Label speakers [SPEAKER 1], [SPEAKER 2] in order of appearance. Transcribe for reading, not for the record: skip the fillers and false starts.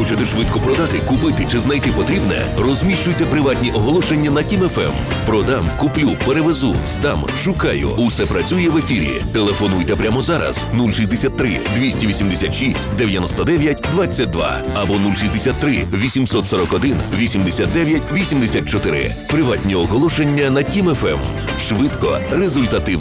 [SPEAKER 1] Хочете швидко продати, купити чи знайти потрібне? Розміщуйте приватні оголошення на Тім ФМ. Продам, куплю, перевезу, здам, шукаю. Усе працює в ефірі. Телефонуйте прямо зараз 063 286 99 22 або 063 841 89 84. Приватні оголошення на Тім ФМ. Швидко, результативно.